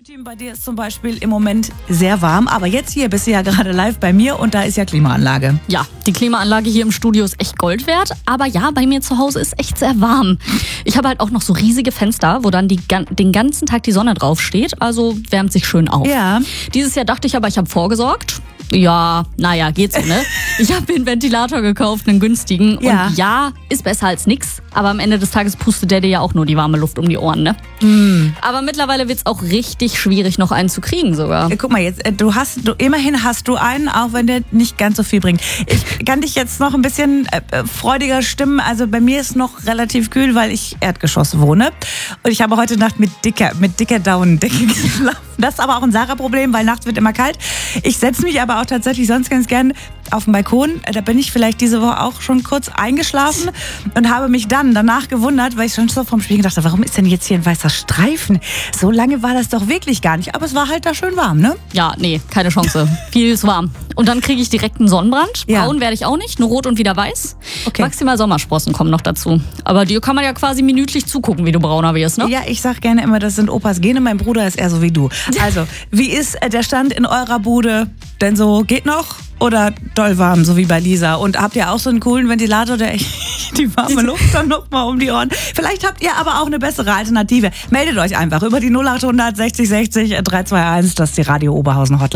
Team, bei dir ist zum Beispiel im Moment sehr warm, aber jetzt hier bist du ja gerade live bei mir und da ist ja Klimaanlage. Ja, die Klimaanlage hier im Studio ist echt Gold wert, aber ja, bei mir zu Hause ist echt sehr warm. Ich habe halt auch noch so riesige Fenster, wo dann den ganzen Tag die Sonne drauf steht, also wärmt sich schön auf. Ja. Dieses Jahr dachte ich aber, ich habe vorgesorgt. Ja, naja, geht so, ne? Ich habe mir einen Ventilator gekauft, einen günstigen. Ja. Und ja, ist besser als nix. Aber am Ende des Tages pustet der dir ja auch nur die warme Luft um die Ohren, ne? Aber mittlerweile wird's auch richtig schwierig, noch einen zu kriegen sogar. Guck mal, jetzt immerhin hast du einen, auch wenn der nicht ganz so viel bringt. Ich kann dich jetzt noch ein bisschen freudiger stimmen. Also bei mir ist noch relativ kühl, weil ich Erdgeschoss wohne. Und ich habe heute Nacht mit dicker Daunendecke geschlafen. Das ist aber auch ein Sarah-Problem, weil nachts wird immer kalt. Ich setze mich aber auch tatsächlich sonst ganz gern auf den Balkon. Da bin ich vielleicht diese Woche auch schon kurz eingeschlafen und habe mich dann danach gewundert, weil ich schon so vom Spiegel dachte, warum ist denn jetzt hier ein weißer Streifen? So lange war das doch wirklich gar nicht. Aber es war halt da schön warm, ne? Ja, nee, keine Chance. Viel zu warm. Und dann kriege ich direkt einen Sonnenbrand. Ja. Braun werde ich auch nicht, nur rot und wieder weiß. Okay. Maximal Sommersprossen kommen noch dazu. Aber dir kann man ja quasi minütlich zugucken, wie du brauner wirst, ne? Ja, ich sag gerne immer, das sind Opas Gene. Mein Bruder ist eher so wie du. Also, wie ist der Stand in eurer Bude? Denn so geht noch? Oder doll warm, so wie bei Lisa? Und habt ihr auch so einen coolen Ventilator, der echt die warme Luft dann nochmal um die Ohren? Vielleicht habt ihr aber auch eine bessere Alternative. Meldet euch einfach über die 0800 60 60 321. Das ist die Radio Oberhausen Hotline.